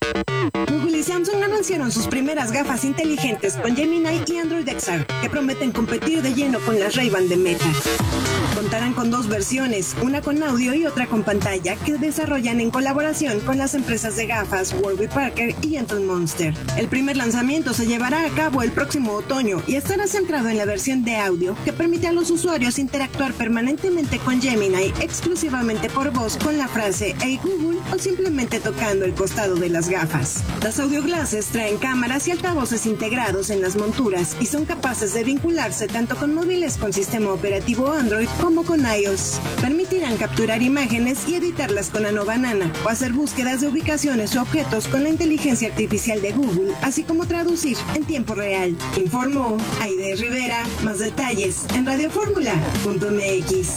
Google y Samsung anunciaron sus primeras gafas inteligentes con Gemini y Android XR, que prometen competir de lleno con las Ray-Ban de Meta. Contarán con dos versiones, una con audio y otra con pantalla, que desarrollan en colaboración con las empresas de gafas Warby Parker y Gentle Monster. El primer lanzamiento se llevará a cabo el próximo otoño y estará centrado en la versión de audio, que permite a los usuarios interactuar permanentemente con Gemini exclusivamente por voz con la frase "Hey Google" o simplemente tocando el costado de las gafas. Las audio glasses traen cámaras y altavoces integrados en las monturas y son capaces de vincularse tanto con móviles con sistema operativo Android como con iOS. Permitirán capturar imágenes y editarlas con Nano Banana o hacer búsquedas de ubicaciones o objetos con la inteligencia artificial de Google, así como traducir en tiempo real. Informó Aide Rivera. Más detalles en radioformula.mx.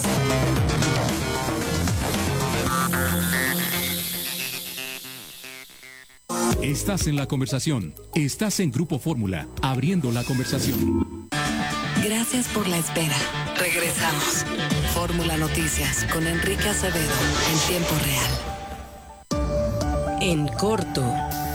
Estás en la conversación. Estás en Grupo Fórmula, abriendo la conversación. Gracias por la espera. Regresamos. Fórmula Noticias con Enrique Acevedo en tiempo real. En corto.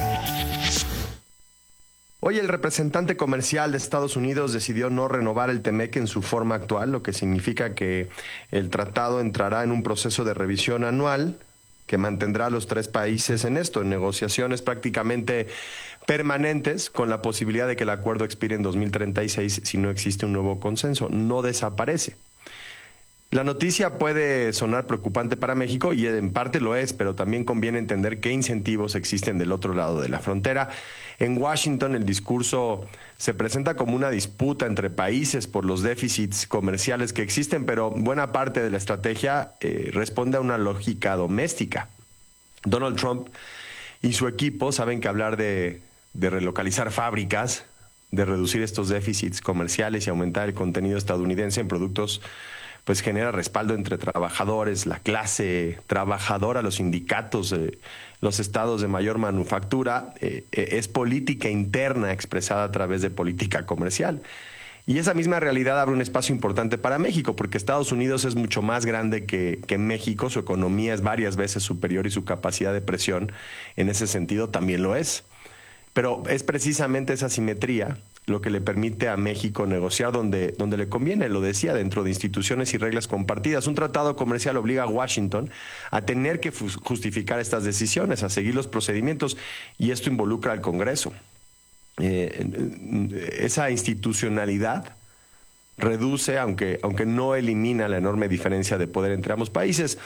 Hoy el representante comercial de Estados Unidos decidió no renovar el TEMEC en su forma actual, lo que significa que el tratado entrará en un proceso de revisión anual que mantendrá a los tres países en esto, en negociaciones prácticamente permanentes, con la posibilidad de que el acuerdo expire en 2036 si no existe un nuevo consenso. No desaparece. La noticia puede sonar preocupante para México, y en parte lo es, pero también conviene entender qué incentivos existen del otro lado de la frontera. En Washington el discurso se presenta como una disputa entre países por los déficits comerciales que existen, pero buena parte de la estrategia responde a una lógica doméstica. Donald Trump y su equipo saben que hablar de relocalizar fábricas, de reducir estos déficits comerciales y aumentar el contenido estadounidense en productos, pues genera respaldo entre trabajadores, la clase trabajadora, los sindicatos, los estados de mayor manufactura. Es política interna expresada a través de política comercial. Y esa misma realidad abre un espacio importante para México, porque Estados Unidos es mucho más grande que México, su economía es varias veces superior y su capacidad de presión en ese sentido también lo es. Pero es precisamente esa simetría lo que le permite a México negociar donde le conviene, lo decía, dentro de instituciones y reglas compartidas. Un tratado comercial obliga a Washington a tener que justificar estas decisiones, a seguir los procedimientos, y esto involucra al Congreso. Esa institucionalidad reduce, aunque no elimina la enorme diferencia de poder entre ambos países.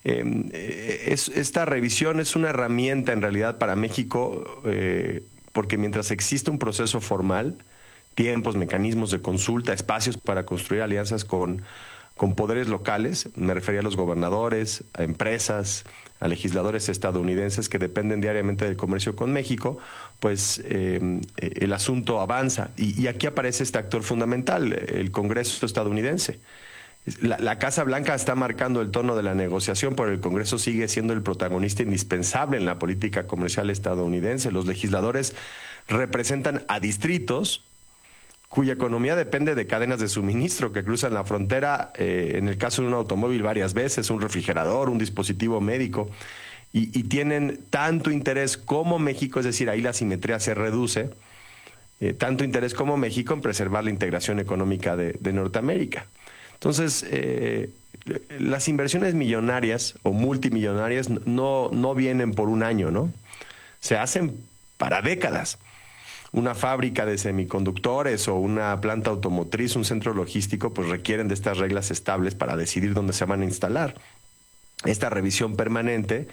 Esta revisión es una herramienta en realidad para México, porque mientras existe un proceso formal, tiempos, mecanismos de consulta, espacios para construir alianzas con poderes locales, me refería a los gobernadores, a empresas, a legisladores estadounidenses que dependen diariamente del comercio con México, pues el asunto avanza. Y aquí aparece este actor fundamental, el Congreso estadounidense. La Casa Blanca está marcando el tono de la negociación, pero el Congreso sigue siendo el protagonista indispensable en la política comercial estadounidense. Los legisladores representan a distritos cuya economía depende de cadenas de suministro que cruzan la frontera, en el caso de un automóvil varias veces, un refrigerador, un dispositivo médico, y tienen tanto interés como México, es decir, ahí la simetría se reduce, tanto interés como México en preservar la integración económica de Norteamérica. Entonces, las inversiones millonarias o multimillonarias no vienen por un año, ¿no? Se hacen para décadas. Una fábrica de semiconductores o una planta automotriz, un centro logístico, pues requieren de estas reglas estables para decidir dónde se van a instalar. Esta revisión permanente,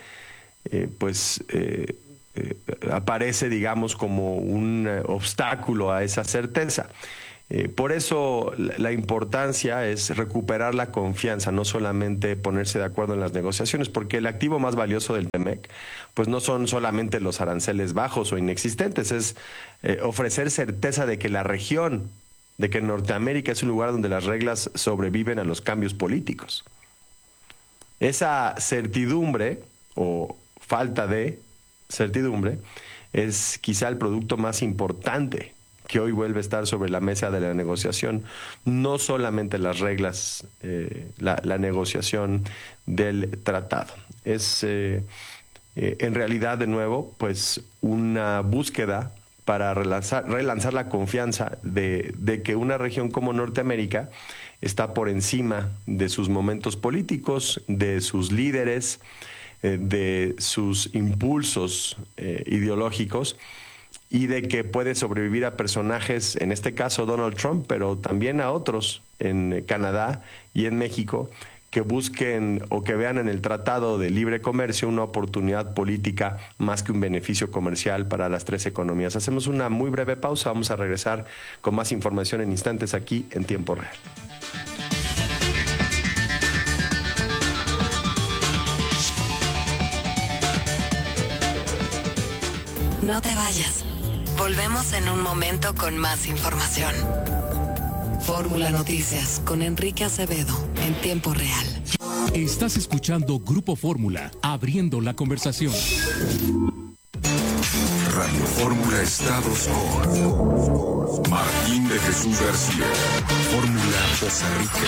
aparece, digamos, como un obstáculo a esa certeza. Por eso la importancia es recuperar la confianza, no solamente ponerse de acuerdo en las negociaciones, porque el activo más valioso del TEMEC pues no son solamente los aranceles bajos o inexistentes, es ofrecer certeza de que la región, de que Norteamérica es un lugar donde las reglas sobreviven a los cambios políticos. Esa certidumbre o falta de certidumbre es quizá el producto más importante que hoy vuelve a estar sobre la mesa de la negociación. No solamente las reglas, la negociación del tratado. Es en realidad, de nuevo, pues una búsqueda para relanzar la confianza de que una región como Norteamérica está por encima de sus momentos políticos, de sus líderes, de sus impulsos ideológicos, y de que puede sobrevivir a personajes, en este caso Donald Trump, pero también a otros en Canadá y en México, que busquen o que vean en el Tratado de Libre Comercio una oportunidad política más que un beneficio comercial para las tres economías. Hacemos una muy breve pausa, vamos a regresar con más información en instantes aquí en Tiempo Real. No te vayas. Volvemos en un momento con más información. Fórmula Noticias con Enrique Acevedo en Tiempo Real. Estás escuchando Grupo Fórmula, abriendo la conversación. Radio Fórmula Estados con Martín de Jesús García. Fórmula Costa Rica.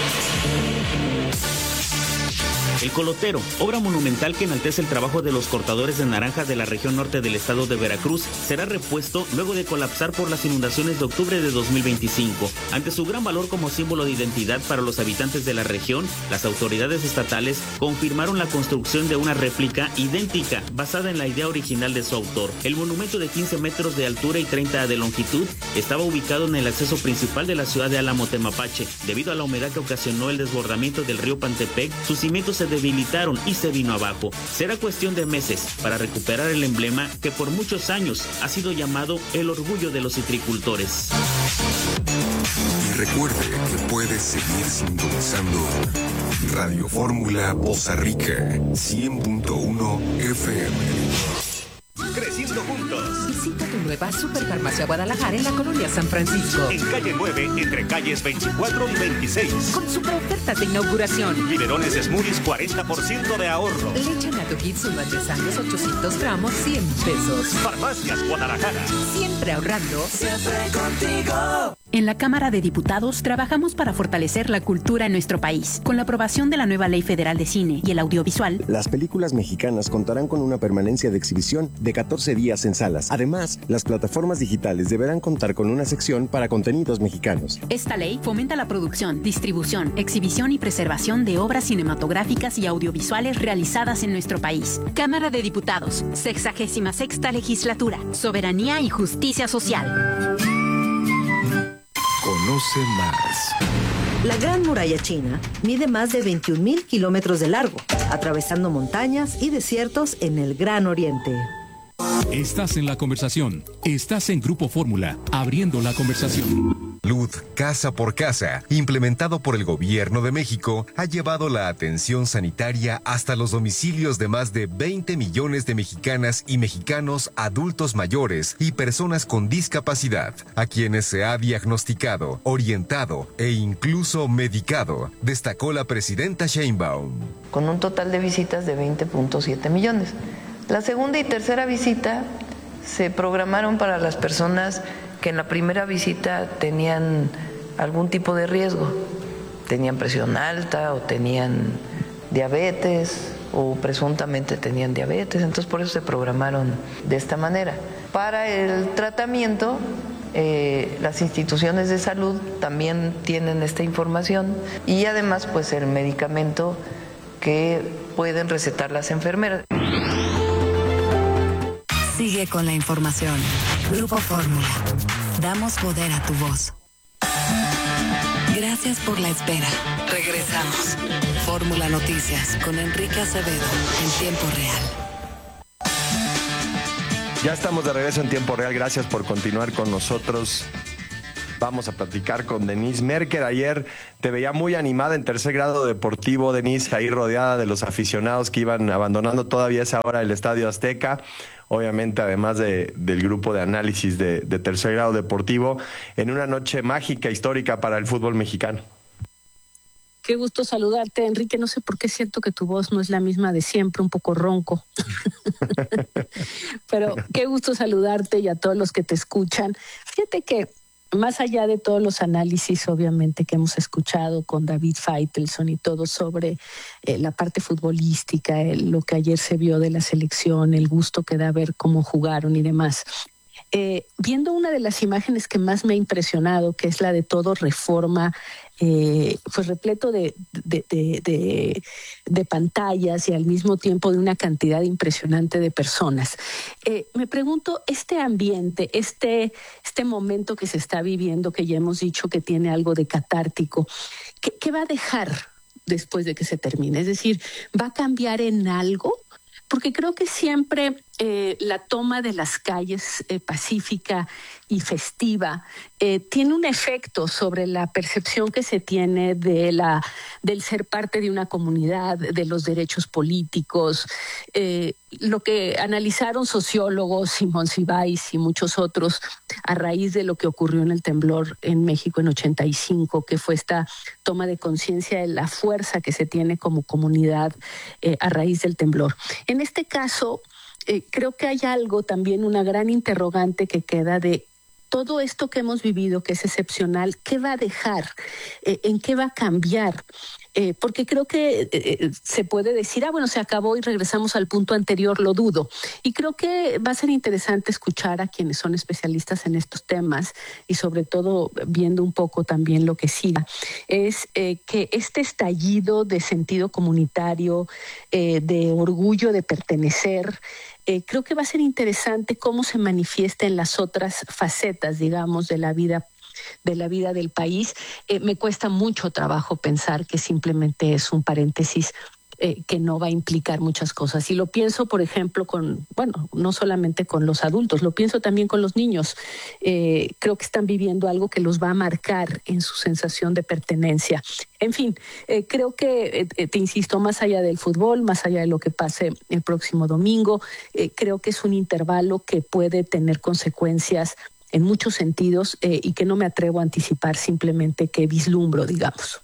El Colotero, obra monumental que enaltece el trabajo de los cortadores de naranja de la región norte del estado de Veracruz, será repuesto luego de colapsar por las inundaciones de octubre de 2025. Ante su gran valor como símbolo de identidad para los habitantes de la región, las autoridades estatales confirmaron la construcción de una réplica idéntica, basada en la idea original de su autor. El monumento de 15 metros de altura y 30 de longitud estaba ubicado en el acceso principal de la ciudad de Álamo, Temapache. Debido a la humedad que ocasionó el desbordamiento del río Pantepec, sus cimientos se debilitaron y se vino abajo. Será cuestión de meses para recuperar el emblema que por muchos años ha sido llamado el orgullo de los citricultores. Y recuerde que puede seguir sintonizando Radio Fórmula Costa Rica 100.1 FM. Creciendo juntos. Visita tu nueva Superfarmacia Guadalajara en la colonia San Francisco. En calle 9, entre calles 24 y 26. Con super ofertas de inauguración. Biberones Smoothies, 40% de ahorro. Leche Natukids 1 a 3 años, 800 gramos, 100 pesos. Farmacias Guadalajara. Siempre ahorrando. Siempre contigo. En la Cámara de Diputados trabajamos para fortalecer la cultura en nuestro país. Con la aprobación de la nueva Ley Federal de Cine y el Audiovisual, las películas mexicanas contarán con una permanencia de exhibición de 14 días en salas. Además, las plataformas digitales deberán contar con una sección para contenidos mexicanos. Esta ley fomenta la producción, distribución, exhibición y preservación de obras cinematográficas y audiovisuales realizadas en nuestro país. Cámara de Diputados, 66ª Legislatura, Soberanía y Justicia Social. Conoce más. La Gran Muralla China mide más de 21,000 kilómetros de largo, atravesando montañas y desiertos en el Gran Oriente. Estás en la conversación. Estás en Grupo Fórmula, abriendo la conversación. Salud Casa por Casa, implementado por el Gobierno de México, ha llevado la atención sanitaria hasta los domicilios de más de 20 millones de mexicanas y mexicanos adultos mayores y personas con discapacidad, a quienes se ha diagnosticado, orientado e incluso medicado, destacó la presidenta Sheinbaum. Con un total de visitas de 20.7 millones. La segunda y tercera visita se programaron para las personas que en la primera visita tenían algún tipo de riesgo, tenían presión alta o tenían diabetes o presuntamente tenían diabetes, entonces por eso se programaron de esta manera. Para el tratamiento, las instituciones de salud también tienen esta información y además pues el medicamento que pueden recetar las enfermeras. Sigue con la información. Grupo Fórmula. Damos poder a tu voz. Gracias por la espera. Regresamos. Fórmula Noticias con Enrique Acevedo en tiempo real. Ya estamos de regreso en tiempo real. Gracias por continuar con nosotros. Vamos a platicar con Denise Merker. Ayer te veía muy animada en tercer grado deportivo, Denise, ahí rodeada de los aficionados que iban abandonando todavía a esa hora el Estadio Azteca. Obviamente, además del grupo de análisis de tercer grado deportivo, en una noche mágica, histórica para el fútbol mexicano. Qué gusto saludarte, Enrique. No sé por qué siento que tu voz no es la misma de siempre, un poco ronco. Pero qué gusto saludarte y a todos los que te escuchan. Fíjate que más allá de todos los análisis, obviamente, que hemos escuchado con David Feitelson y todo sobre la parte futbolística, lo que ayer se vio de la selección, el gusto que da ver cómo jugaron y demás. Viendo una de las imágenes que más me ha impresionado, que es la de todo Reforma, pues repleto de pantallas y al mismo tiempo de una cantidad impresionante de personas. Me pregunto, este ambiente, este momento que se está viviendo, que ya hemos dicho que tiene algo de catártico, ¿qué va a dejar después de que se termine? Es decir, ¿va a cambiar en algo? Porque creo que siempre la toma de las calles pacífica y festiva tiene un efecto sobre la percepción que se tiene del ser parte de una comunidad, de los derechos políticos. Lo que analizaron sociólogos, Simón Cibáis y muchos otros, a raíz de lo que ocurrió en el temblor en México en 85, que fue esta toma de conciencia de la fuerza que se tiene como comunidad a raíz del temblor. En este caso, creo que hay algo también, una gran interrogante que queda de todo esto que hemos vivido, que es excepcional, ¿qué va a dejar? ¿En qué va a cambiar? Porque creo que se puede decir, bueno, se acabó y regresamos al punto anterior, lo dudo. Y creo que va a ser interesante escuchar a quienes son especialistas en estos temas y sobre todo viendo un poco también lo que siga, es que este estallido de sentido comunitario, de orgullo de pertenecer, creo que va a ser interesante cómo se manifiesta en las otras facetas, digamos, de la vida del país. Me cuesta mucho trabajo pensar que simplemente es un paréntesis que no va a implicar muchas cosas. Y lo pienso, por ejemplo, no solamente con los adultos, lo pienso también con los niños. Creo que están viviendo algo que los va a marcar en su sensación de pertenencia. En fin, creo que, te insisto, más allá del fútbol, más allá de lo que pase el próximo domingo, creo que es un intervalo que puede tener consecuencias en muchos sentidos y que no me atrevo a anticipar, simplemente que vislumbro, digamos.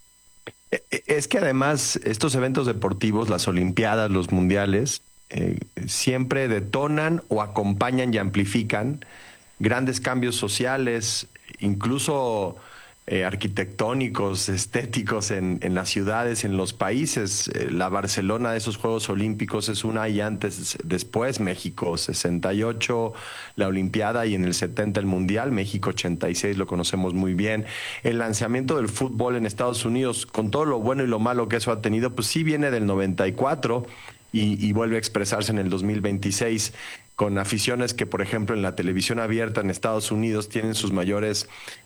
Es que además estos eventos deportivos, las Olimpiadas, los mundiales, siempre detonan o acompañan y amplifican grandes cambios sociales, incluso arquitectónicos, estéticos en las ciudades, en los países. La Barcelona de esos Juegos Olímpicos es una y antes, después México 68, la Olimpiada, y en el 70 el Mundial, México 86 lo conocemos muy bien. El lanzamiento del fútbol en Estados Unidos, con todo lo bueno y lo malo que eso ha tenido, pues sí viene del 94 y vuelve a expresarse en el 2026. Con aficiones que, por ejemplo, en la televisión abierta en Estados Unidos tienen sus mayores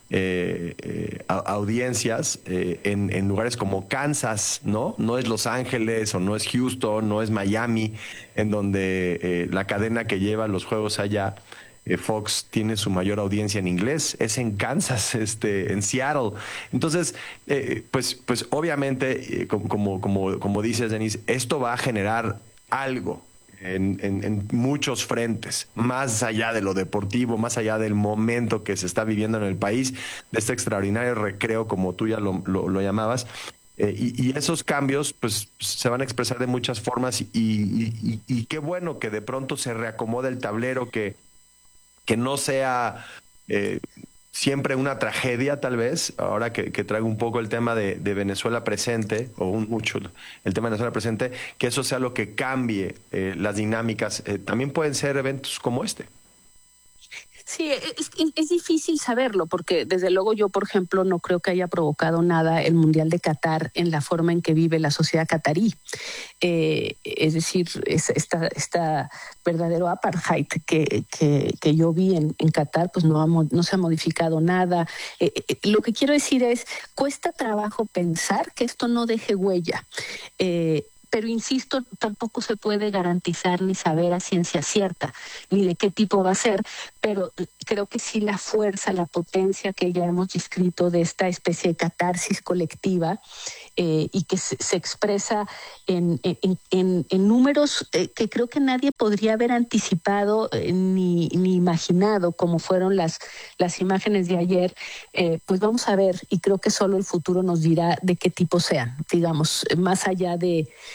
audiencias en lugares como Kansas, ¿no? No es Los Ángeles o no es Houston, no es Miami, en donde la cadena que lleva los juegos allá, Fox, tiene su mayor audiencia en inglés, es en Kansas, en Seattle. Entonces, pues obviamente, como dices, Denise, esto va a generar algo en muchos frentes, más allá de lo deportivo, más allá del momento que se está viviendo en el país, de este extraordinario recreo, como tú ya lo llamabas. Y esos cambios pues se van a expresar de muchas formas y qué bueno que de pronto se reacomode el tablero, que no sea siempre una tragedia, tal vez, ahora que traigo un poco el tema de Venezuela presente, mucho el tema de Venezuela presente, que eso sea lo que cambie las dinámicas. También pueden ser eventos como este. Sí, es difícil saberlo porque desde luego yo, por ejemplo, no creo que haya provocado nada el Mundial de Qatar en la forma en que vive la sociedad catarí. Es decir, esta verdadero apartheid que yo vi en Qatar, pues no se ha modificado nada. Lo que quiero decir es, cuesta trabajo pensar que esto no deje huella. Pero insisto, tampoco se puede garantizar ni saber a ciencia cierta ni de qué tipo va a ser, pero creo que sí la fuerza, la potencia que ya hemos descrito de esta especie de catarsis colectiva y que se expresa en números que creo que nadie podría haber anticipado ni imaginado, como fueron las imágenes de ayer. Pues vamos a ver, y creo que solo el futuro nos dirá de qué tipo sean, digamos, más allá de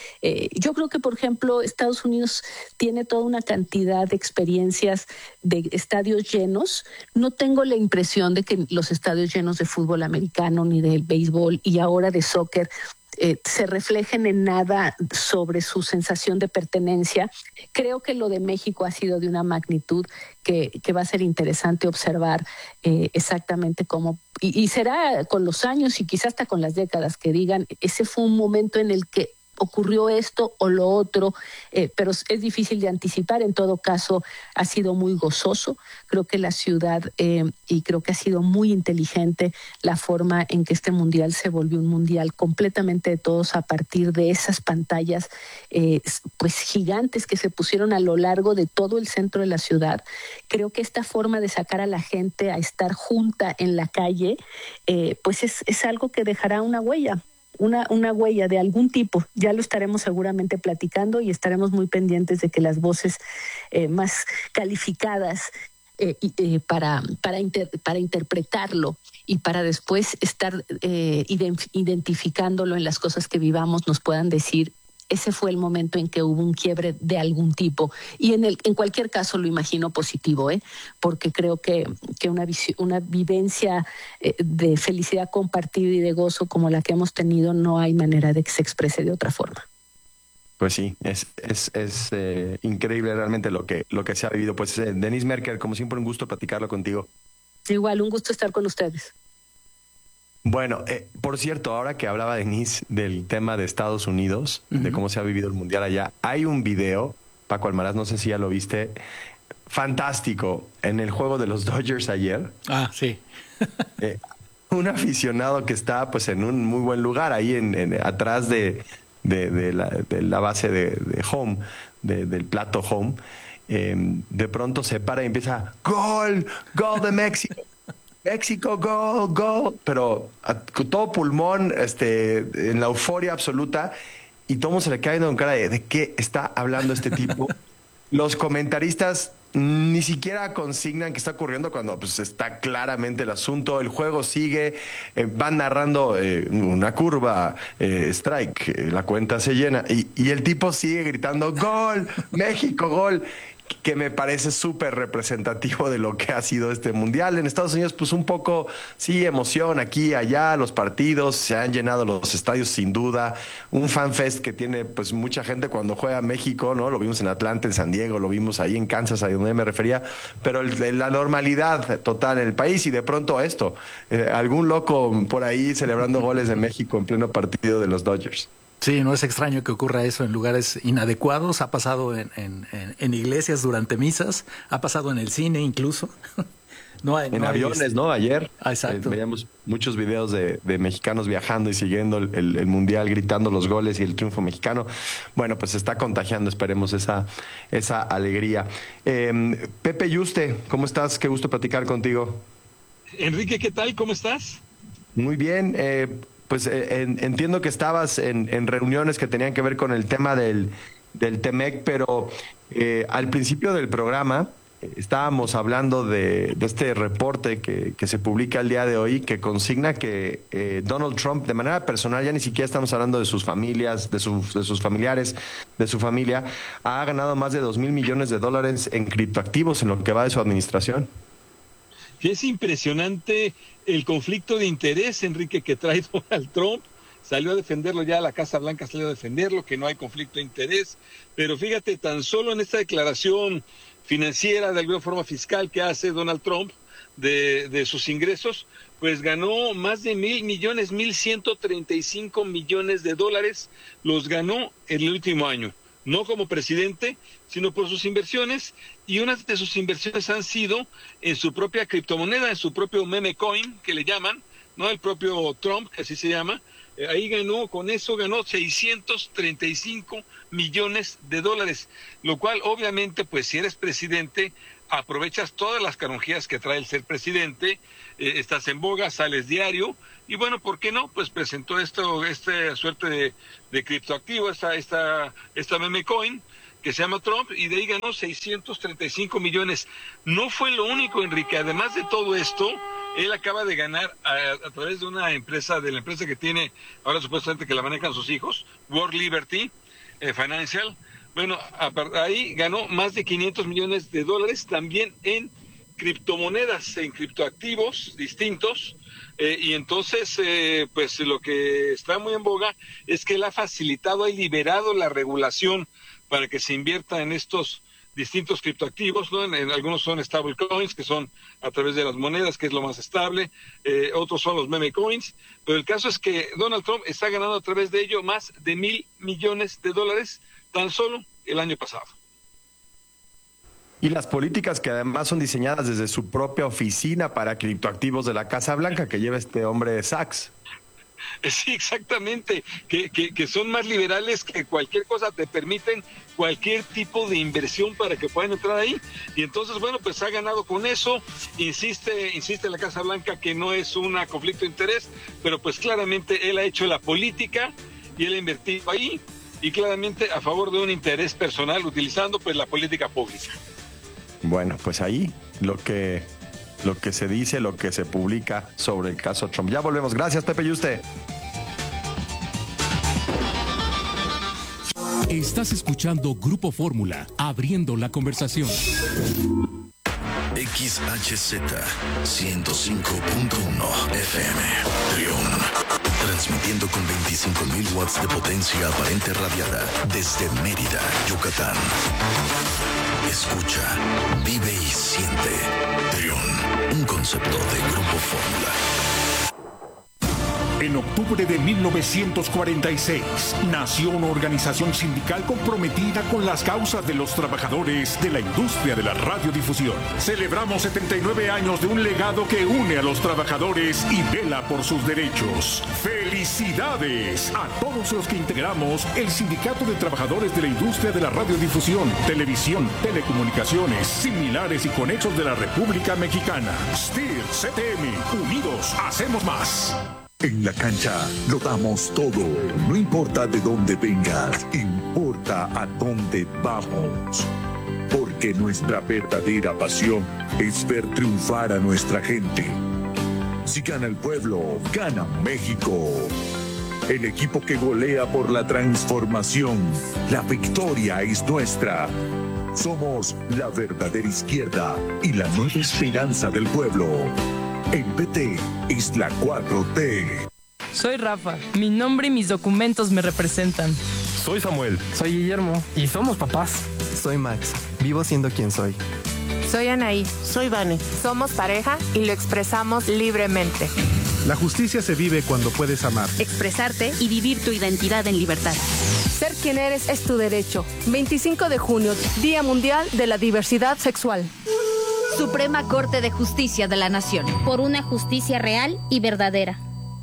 Yo creo que, por ejemplo, Estados Unidos tiene toda una cantidad de experiencias de estadios llenos. No tengo la impresión de que los estadios llenos de fútbol americano ni de béisbol y ahora de soccer se reflejen en nada sobre su sensación de pertenencia. Creo que lo de México ha sido de una magnitud que va a ser interesante observar exactamente cómo, y será con los años y quizás hasta con las décadas que digan, ese fue un momento en el que ocurrió esto o lo otro, pero es difícil de anticipar. En todo caso, ha sido muy gozoso. Creo que la ciudad, y creo que ha sido muy inteligente la forma en que este mundial se volvió un mundial completamente de todos a partir de esas pantallas pues gigantes que se pusieron a lo largo de todo el centro de la ciudad. Creo que esta forma de sacar a la gente a estar junta en la calle, pues es algo que dejará una huella. Una huella de algún tipo. Ya lo estaremos seguramente platicando y estaremos muy pendientes de que las voces más calificadas para interpretarlo y para después estar identificándolo en las cosas que vivamos nos puedan decir, ese fue el momento en que hubo un quiebre de algún tipo. Y en cualquier caso lo imagino positivo, porque creo que una vivencia de felicidad compartida y de gozo como la que hemos tenido, no hay manera de que se exprese de otra forma. Pues sí, es increíble realmente lo que se ha vivido. Pues Denise Merker, como siempre, un gusto platicarlo contigo. Igual, un gusto estar con ustedes. Bueno, por cierto, ahora que hablaba Denise del tema de Estados Unidos, de cómo se ha vivido el mundial allá, hay un video, Paco Almaraz, no sé si ya lo viste, fantástico, en el juego de los Dodgers ayer. Ah, sí. Un aficionado que está pues en un muy buen lugar, ahí atrás de la base de home, del plato home, de pronto se para y empieza, ¡Gol! ¡Gol de México! México, gol, gol, pero a todo pulmón, en la euforia absoluta, y todo se le cae en cara de qué está hablando este tipo. Los comentaristas ni siquiera consignan qué está ocurriendo cuando pues está claramente el asunto, el juego sigue, van narrando una curva, strike, la cuenta se llena, y el tipo sigue gritando, gol, México, gol, que me parece súper representativo de lo que ha sido este mundial. En Estados Unidos, pues un poco, sí, emoción aquí, allá, los partidos, se han llenado los estadios sin duda, un fanfest que tiene pues mucha gente cuando juega México, ¿no? Lo vimos en Atlanta, en San Diego, lo vimos ahí en Kansas, a donde me refería, pero la normalidad total en el país, y de pronto esto, algún loco por ahí celebrando goles de México en pleno partido de los Dodgers. Sí, no es extraño que ocurra eso en lugares inadecuados. Ha pasado en iglesias durante misas, ha pasado en el cine incluso. En aviones, ¿no? Ayer veíamos muchos videos de mexicanos viajando y siguiendo el mundial, gritando los goles y el triunfo mexicano. Bueno, pues se está contagiando, esperemos esa alegría. Pepe Yuste, ¿cómo estás? Qué gusto platicar contigo. Enrique, ¿qué tal? ¿Cómo estás? Muy bien. Pues entiendo que estabas en reuniones que tenían que ver con el tema del TEMEC, pero al principio del programa estábamos hablando de este reporte que se publica el día de hoy, que consigna que Donald Trump, de manera personal, ya ni siquiera estamos hablando de sus familias, de sus familiares, de su familia, ha ganado más de $2,000 millones en criptoactivos en lo que va de su administración. Es impresionante el conflicto de interés, Enrique, que trae Donald Trump. Salió a defenderlo ya, la Casa Blanca salió a defenderlo, que no hay conflicto de interés. Pero fíjate, tan solo en esta declaración financiera, de alguna forma fiscal, que hace Donald Trump de sus ingresos, pues ganó más de $1,135 millones, los ganó en el último año. No como presidente, sino por sus inversiones, y unas de sus inversiones han sido en su propia criptomoneda, en su propio meme coin, que le llaman, ¿no? El propio Trump, que así se llama, ahí con eso ganó $635 millones, lo cual obviamente, pues si eres presidente, aprovechas todas las canonjías que trae el ser presidente, estás en boga, sales diario, y bueno, ¿por qué no? Pues presentó esta suerte de criptoactivo, esta meme coin, que se llama Trump, y de ahí ganó 635 millones. No fue lo único, Enrique. Además de todo esto, él acaba de ganar a través de la empresa que tiene, ahora supuestamente que la manejan sus hijos, World Liberty, Financial. Bueno, ahí ganó más de $500 millones también en criptomonedas, en criptoactivos distintos. Y entonces, pues lo que está muy en boga es que él ha facilitado, ha liberado la regulación para que se invierta en estos distintos criptoactivos, ¿no? En algunos son stablecoins, que son a través de las monedas, que es lo más estable, otros son los meme coins, pero el caso es que Donald Trump está ganando a través de ello más de $1,000 millones tan solo el año pasado. Y las políticas que además son diseñadas desde su propia oficina para criptoactivos de la Casa Blanca que lleva este hombre Sachs. Sí, exactamente, que son más liberales, que cualquier cosa te permiten cualquier tipo de inversión para que puedan entrar ahí. Y entonces, bueno, pues ha ganado con eso. Insiste la Casa Blanca que no es un conflicto de interés, pero pues claramente él ha hecho la política y él ha invertido ahí, y claramente a favor de un interés personal, utilizando pues la política pública. Bueno, pues ahí lo que se dice, lo que se publica sobre el caso Trump. Ya volvemos. Gracias, Pepe Yuste. Estás escuchando Grupo Fórmula, abriendo la conversación. XHZ 105.1 FM. Trión. Transmitiendo con 25.000 watts de potencia aparente radiada desde Mérida, Yucatán. Escucha, vive y siente. Trión, un concepto de Grupo Fórmula. En octubre de 1946, nació una organización sindical comprometida con las causas de los trabajadores de la industria de la radiodifusión. Celebramos 79 años de un legado que une a los trabajadores y vela por sus derechos. ¡Felicidades a todos los que integramos el Sindicato de Trabajadores de la Industria de la Radiodifusión, Televisión, Telecomunicaciones, Similares y Conexos de la República Mexicana! STIR, CTM, unidos hacemos más. En la cancha lo damos todo. No importa de dónde vengas, importa a dónde vamos. Porque nuestra verdadera pasión es ver triunfar a nuestra gente. Si gana el pueblo, gana México. El equipo que golea por la transformación. La victoria es nuestra. Somos la verdadera izquierda y la nueva esperanza del pueblo. El PT es la 4T. Soy Rafa. Mi nombre y mis documentos me representan. Soy Samuel. Soy Guillermo. Y somos papás. Soy Max. Vivo siendo quien soy. Soy Anaí. Soy Vane. Somos pareja y lo expresamos libremente. La justicia se vive cuando puedes amar, expresarte y vivir tu identidad en libertad. Ser quien eres es tu derecho. 25 de junio, Día Mundial de la Diversidad Sexual. Suprema Corte de Justicia de la Nación. Por una justicia real y verdadera.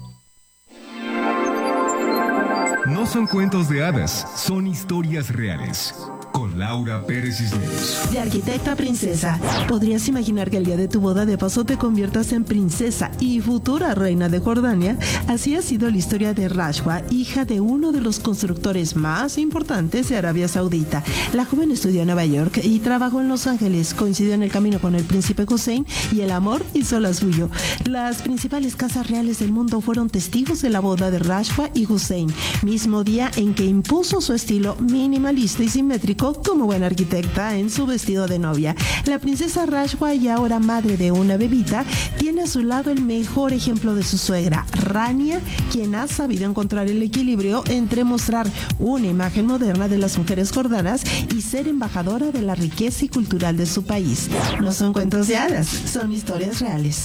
No son cuentos de hadas, son historias reales. Con Laura Pérez Cisneros. De arquitecta a princesa, ¿podrías imaginar que el día de tu boda de paso te conviertas en princesa y futura reina de Jordania? Así ha sido la historia de Rashwa, hija de uno de los constructores más importantes de Arabia Saudita. La joven estudió en Nueva York y trabajó en Los Ángeles. Coincidió en el camino con el príncipe Hussein y el amor hizo la suyo. Las principales casas reales del mundo fueron testigos de la boda de Rashwa y Hussein, mismo día en que impuso su estilo minimalista y simétrico como buena arquitecta en su vestido de novia. La princesa Rashwa, y ahora madre de una bebita, tiene a su lado el mejor ejemplo de su suegra, Rania, quien ha sabido encontrar el equilibrio entre mostrar una imagen moderna de las mujeres jordanas y ser embajadora de la riqueza y cultural de su país. No son cuentos de hadas, son historias reales.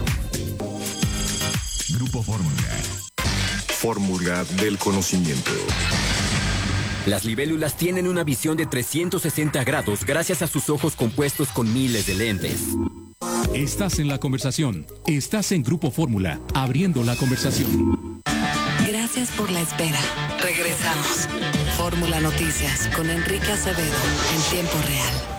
Grupo Fórmula. Fórmula del conocimiento. Las libélulas tienen una visión de 360 grados gracias a sus ojos compuestos con miles de lentes. Estás en la conversación. Estás en Grupo Fórmula, abriendo la conversación. Gracias por la espera. Regresamos. Fórmula Noticias con Enrique Acevedo en tiempo real.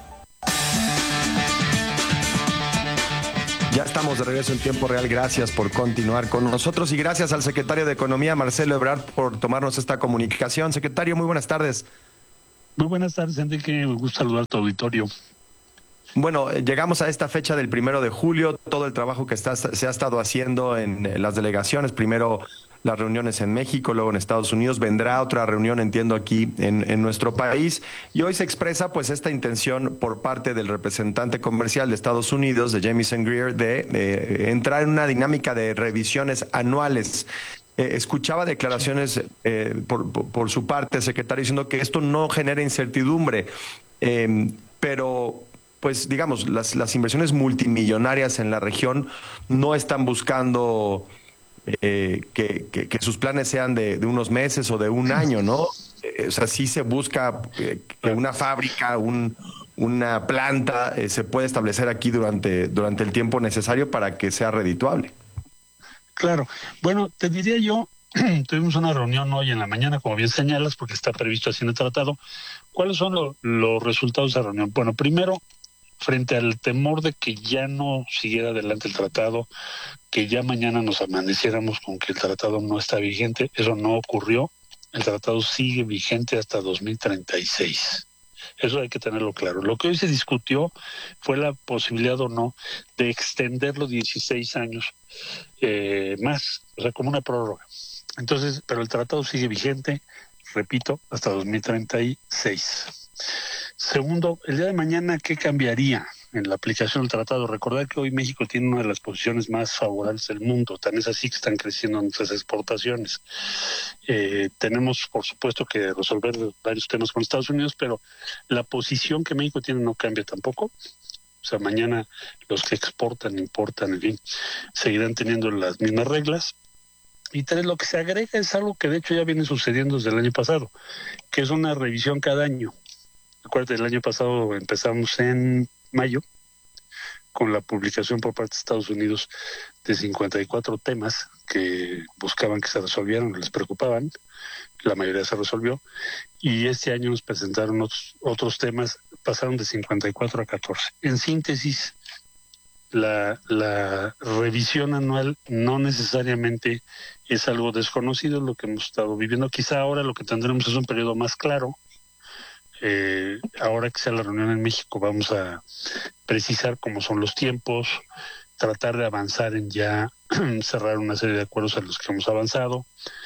Ya estamos de regreso en tiempo real. Gracias por continuar con nosotros y gracias al secretario de Economía, Marcelo Ebrard, por tomarnos esta comunicación. Secretario, muy buenas tardes. Muy buenas tardes, Enrique. Me gusta saludar a tu auditorio. Bueno, llegamos a esta fecha del 1 de julio. Todo el trabajo que se ha estado haciendo en las delegaciones. Primero las reuniones en México, luego en Estados Unidos. Vendrá otra reunión, entiendo, aquí en nuestro país. Y hoy se expresa pues esta intención por parte del representante comercial de Estados Unidos, de Jamieson Greer, de entrar en una dinámica de revisiones anuales. Escuchaba declaraciones por su parte, secretario, diciendo que esto no genera incertidumbre, pero pues digamos, las inversiones multimillonarias en la región no están buscando que sus planes sean de unos meses o de un año, ¿no? O sea, sí se busca que una fábrica, una planta se pueda establecer aquí durante el tiempo necesario para que sea redituable. Claro. Bueno, te diría yo, tuvimos una reunión hoy en la mañana, como bien señalas, porque está previsto así en el tratado. ¿Cuáles son los resultados de la reunión? Bueno, primero, frente al temor de que ya no siguiera adelante el tratado, que ya mañana nos amaneciéramos con que el tratado no está vigente, eso no ocurrió. El tratado sigue vigente hasta 2036. Eso hay que tenerlo claro. Lo que hoy se discutió fue la posibilidad o no de extenderlo 16 años más, o sea, como una prórroga. Entonces, pero el tratado sigue vigente, repito, hasta 2036. Segundo, el día de mañana, ¿qué cambiaría en la aplicación del tratado? Recordar que hoy México tiene una de las posiciones más favorables del mundo, tan es así que están creciendo nuestras exportaciones. Tenemos, por supuesto, que resolver varios temas con Estados Unidos, pero la posición que México tiene no cambia tampoco. O sea, mañana los que exportan, importan, en fin, seguirán teniendo las mismas reglas. Y tres, lo que se agrega es algo que de hecho ya viene sucediendo desde el año pasado, que es una revisión cada año. Acuérdate, el año pasado empezamos en mayo con la publicación por parte de Estados Unidos de 54 temas que buscaban que se resolvieran, les preocupaban. La mayoría se resolvió. Y este año nos presentaron otros temas, pasaron de 54 a 14. En síntesis, la revisión anual no necesariamente es algo desconocido, lo que hemos estado viviendo. Quizá ahora lo que tendremos es un periodo más claro. Ahora que sea la reunión en México vamos a precisar cómo son los tiempos, tratar de avanzar en ya cerrar una serie de acuerdos en los que hemos avanzado.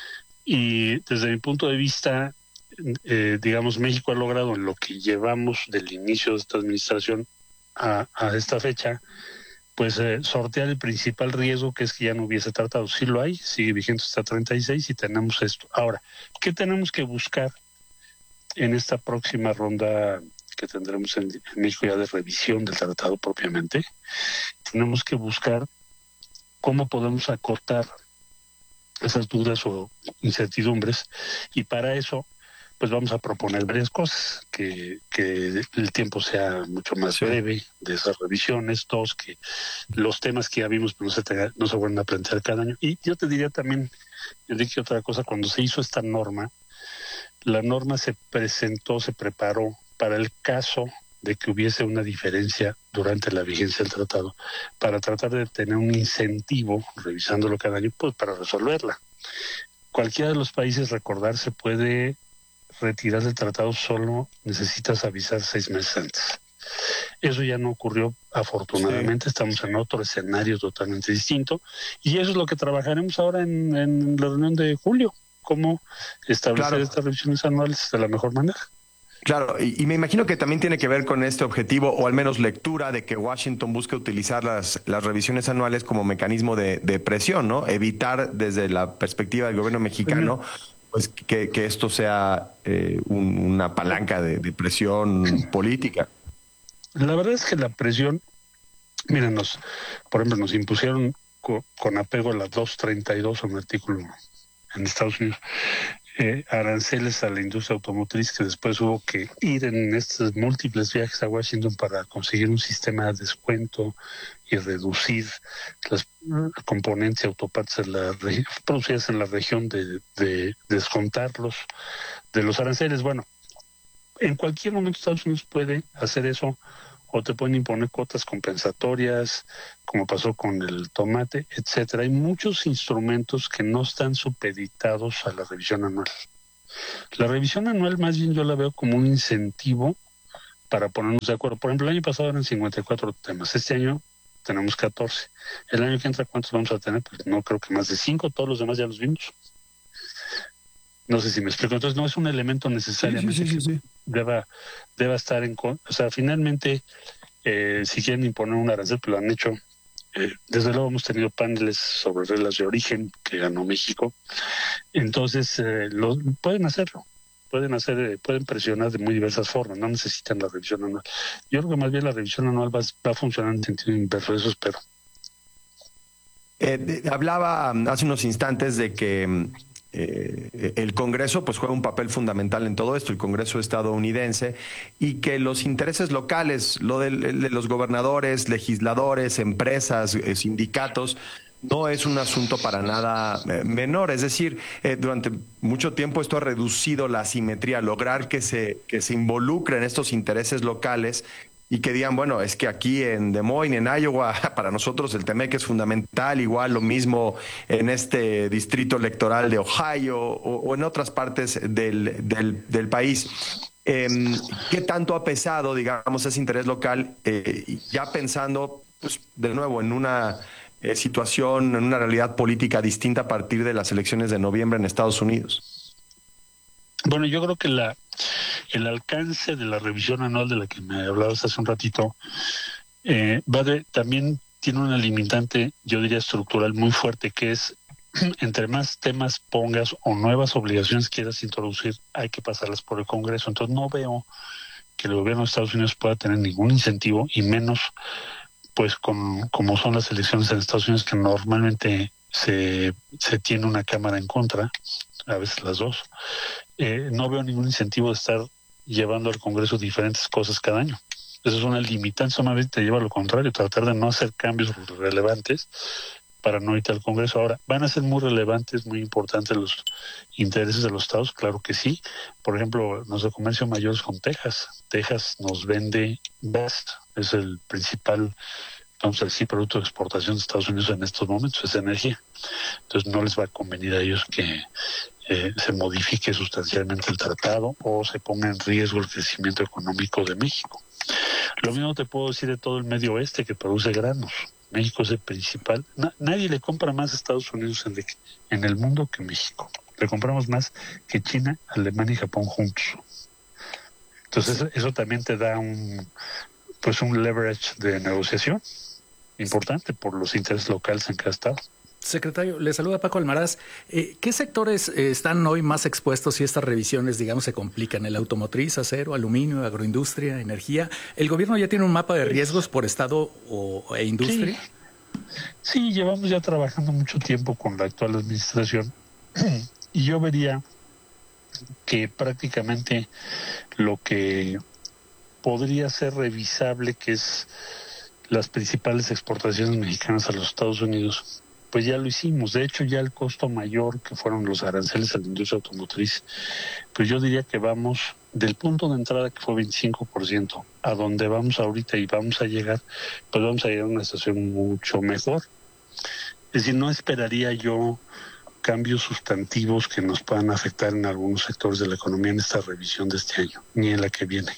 Y desde mi punto de vista, digamos, México ha logrado en lo que llevamos del inicio de esta administración a esta fecha, pues sortear el principal riesgo, que es que ya no hubiese tratado. Sí lo hay, sigue vigente hasta 36 y tenemos esto. Ahora, ¿qué tenemos que buscar en esta próxima ronda que tendremos en México ya de revisión del tratado propiamente? Tenemos que buscar cómo podemos acortar esas dudas o incertidumbres, y para eso pues vamos a proponer varias cosas, que el tiempo sea mucho más breve de esas revisiones. Dos, que los temas que ya vimos pues, no se vuelvan a plantear cada año. Y yo te diría también, Enrique, otra cosa: cuando se hizo esta norma, la norma se preparó para el caso de que hubiese una diferencia durante la vigencia del tratado, para tratar de tener un incentivo, revisándolo cada año, pues para resolverla. Cualquiera de los países, recordar, se puede retirar del tratado, solo necesitas avisar 6 meses antes. Eso ya no ocurrió, afortunadamente. Estamos en otro escenario totalmente distinto, y eso es lo que trabajaremos ahora en la reunión de julio, cómo establecer estas revisiones anuales de la mejor manera. Claro, y me imagino que también tiene que ver con este objetivo, o al menos lectura, de que Washington busca utilizar las revisiones anuales como mecanismo de presión, ¿no? Evitar desde la perspectiva del gobierno mexicano pues que esto sea una palanca de presión política. La verdad es que la presión, miren, por ejemplo, nos impusieron con apego a la 232, un artículo en Estados Unidos, aranceles a la industria automotriz, que después hubo que ir en estos múltiples viajes a Washington para conseguir un sistema de descuento y reducir las componentes y autopartes producidas en la región, de descontarlos de los aranceles. Bueno, en cualquier momento Estados Unidos puede hacer eso, o te pueden imponer cuotas compensatorias, como pasó con el tomate, etcétera. Hay muchos instrumentos que no están supeditados a la revisión anual. La revisión anual, más bien, yo la veo como un incentivo para ponernos de acuerdo. Por ejemplo, el año pasado eran 54 temas. Este año tenemos 14. El año que entra, ¿cuántos vamos a tener? Pues no creo que más de 5, todos los demás ya los vimos. No sé si me explico. Entonces no es un elemento necesariamente sí. que deba estar en... O sea, finalmente, si quieren imponer un arancel, pues lo han hecho. Desde luego hemos tenido paneles sobre reglas de origen que ganó México. Entonces, pueden hacerlo. Pueden presionar de muy diversas formas, no necesitan la revisión anual. Yo creo que más bien la revisión anual va a funcionar en sentido inverso, eso espero. Hablaba hace unos instantes de que el Congreso pues juega un papel fundamental en todo esto, el Congreso estadounidense, y que los intereses locales, lo de los gobernadores, legisladores, empresas, sindicatos, no es un asunto para nada menor. Es decir, durante mucho tiempo esto ha reducido la asimetría, lograr que se involucren estos intereses locales y que digan, bueno, es que aquí en Des Moines, en Iowa, para nosotros el TEMEC es fundamental, igual lo mismo en este distrito electoral de Ohio o en otras partes del país. ¿Qué tanto ha pesado, digamos, ese interés local, ya pensando, pues, de nuevo, en una situación, en una realidad política distinta a partir de las elecciones de noviembre en Estados Unidos? Bueno, yo creo que el alcance de la revisión anual de la que me hablabas hace un ratito también tiene una limitante, yo diría estructural muy fuerte, que es entre más temas pongas o nuevas obligaciones quieras introducir, hay que pasarlas por el Congreso. Entonces no veo que el gobierno de Estados Unidos pueda tener ningún incentivo, y menos pues como son las elecciones en Estados Unidos, que normalmente se tiene una cámara en contra, a veces las dos. No veo ningún incentivo de estar llevando al Congreso diferentes cosas cada año. Eso es una limitante, solamente te lleva a lo contrario, tratar de no hacer cambios relevantes para no irte al Congreso. Ahora, ¿van a ser muy relevantes, muy importantes los intereses de los estados? Claro que sí. Por ejemplo, nuestro comercio mayor es con Texas. Texas nos vende gas, es el principal, vamos a decir, producto de exportación de Estados Unidos en estos momentos, es energía. Entonces no les va a convenir a ellos que se modifique sustancialmente el tratado o se ponga en riesgo el crecimiento económico de México. Lo mismo te puedo decir de todo el medio oeste que produce granos. México es el principal. Nadie le compra más a Estados Unidos en el mundo que México. Le compramos más que China, Alemania y Japón juntos. Entonces eso también te da un leverage de negociación importante por los intereses locales en cada estado. Secretario, le saluda Paco Almaraz. ¿Qué sectores están hoy más expuestos si estas revisiones, digamos, se complican? ¿El automotriz, acero, aluminio, agroindustria, energía? ¿El gobierno ya tiene un mapa de riesgos por estado e industria? Sí, llevamos ya trabajando mucho tiempo con la actual administración y yo vería que prácticamente lo que podría ser revisable, que es las principales exportaciones mexicanas a los Estados Unidos, pues ya lo hicimos. De hecho, ya el costo mayor, que fueron los aranceles a la industria automotriz, pues yo diría que vamos del punto de entrada, que fue 25%, a donde vamos ahorita y vamos a llegar, pues vamos a llegar a una situación mucho mejor. Es decir, no esperaría yo cambios sustantivos que nos puedan afectar en algunos sectores de la economía en esta revisión de este año, ni en la que viene.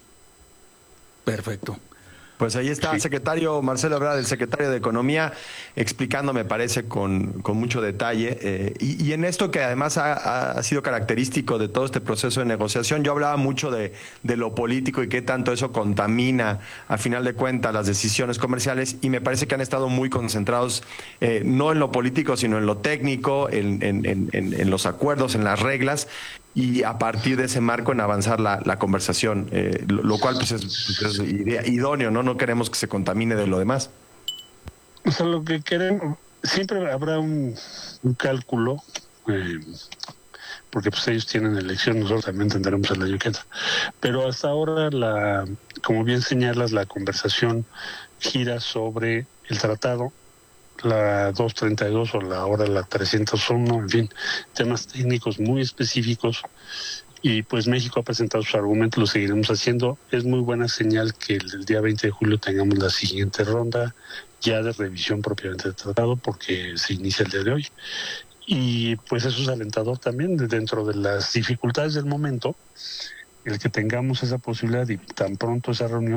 Perfecto. Pues ahí está el secretario Marcelo Ebrard, el secretario de Economía, explicando, me parece, con mucho detalle. Y en esto que además ha sido característico de todo este proceso de negociación, yo hablaba mucho de lo político y qué tanto eso contamina, al final de cuentas, las decisiones comerciales, y me parece que han estado muy concentrados no en lo político, sino en lo técnico, en los acuerdos, en las reglas, y a partir de ese marco en avanzar la conversación, lo cual pues es idóneo, ¿no? No queremos que se contamine de lo demás. O sea, lo que queremos, siempre habrá un cálculo, porque pues ellos tienen elección, nosotros también tendremos el año que entra. Pero hasta ahora, como bien señalas, la conversación gira sobre el tratado, la 232 o ahora la 301, en fin, temas técnicos muy específicos, y pues México ha presentado sus argumentos, lo seguiremos haciendo. Es muy buena señal que el día 20 de julio tengamos la siguiente ronda ya de revisión propiamente del tratado, porque se inicia el día de hoy, y pues eso es alentador también dentro de las dificultades del momento, el que tengamos esa posibilidad y tan pronto esa reunión